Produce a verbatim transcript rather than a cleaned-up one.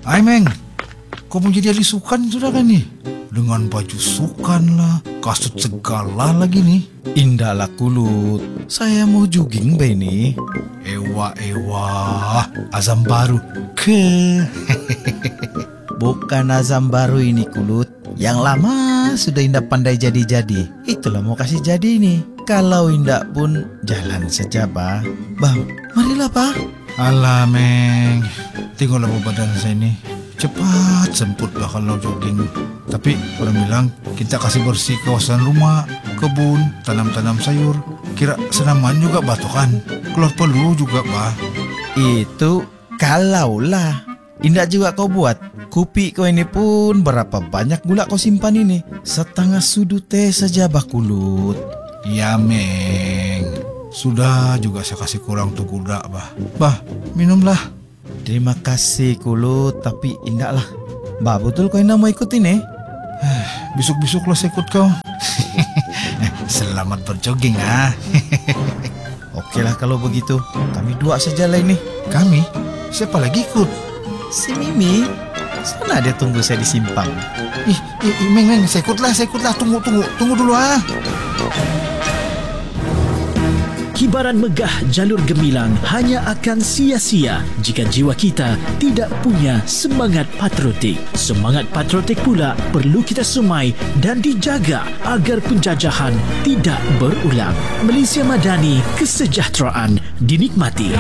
Hai Meng, kau mau jadi ahli sukan sudah kan nih? Dengan baju sukan lah, kasut segala lagi nih. Indahlah Kulut, saya mau jogging be ini. Ewa ewa, azam baru ke. Bukan azam baru ini Kulut, yang lama sudah Indah pandai jadi-jadi. Itulah mau kasih jadi nih. Kalau Indah pun jalan saja Pak. Bang, marilah Pak. Alah Meng, tengoklah badan saya ini. Cepat semput bah kalau jogging. Tapi orang bilang kita kasih bersih kawasan rumah, kebun, tanam-tanam sayur. Kira senaman juga bah tuh kan. Keluar perlu juga bah. Itu kalaulah Indah juga kau buat. Kopi kau ini pun berapa banyak gula kau simpan ini? Setengah sudu teh saja bah Kulut. Ya Meng, sudah juga saya kasih kurang tuh gula bah. Bah, minumlah. Terima kasih Kulut, tapi Indah lah. Bah betul kau Indah mau ikutin eh? Bisuk-bisuk lah saya ikut kau. Selamat berjogging ah. Oke lah kalau begitu, kami dua saja lah ini. Kami? Siapa lagi ikut? Si Mimi, sana dia tunggu saya di simpang. Ih, ih, ih Meng, Meng, saya ikut lah, saya ikut lah. Tunggu, tunggu, tunggu dulu ah. Kibaran megah jalur gemilang hanya akan sia-sia jika jiwa kita tidak punya semangat patriotik. Semangat patriotik pula perlu kita semai dan dijaga agar penjajahan tidak berulang. Malaysia Madani, kesejahteraan dinikmati.